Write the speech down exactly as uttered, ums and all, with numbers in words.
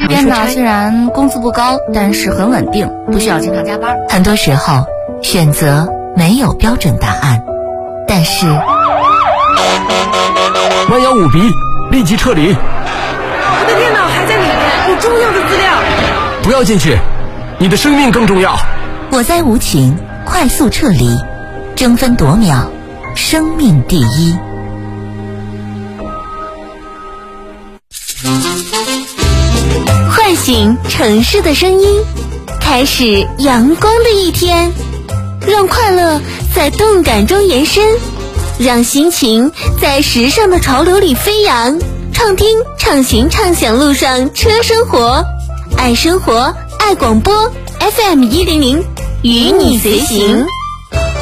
边呢虽然工资不高，但是很稳定，不需要经常加班。 很多时候选择没有标准答案，但是弯腰五笔，立即撤离。 我的电脑还在里面，有重要的资料。 不要进去，你的生命更重要。 我灾无情，快速撤离，争分夺秒，生命第一。唤醒城市的声音，开始阳光的一天，让快乐在动感中延伸，让心情在时尚的潮流里飞扬。畅听畅行畅享路上车生活，爱生活爱广播 F M 一零零，与你随行。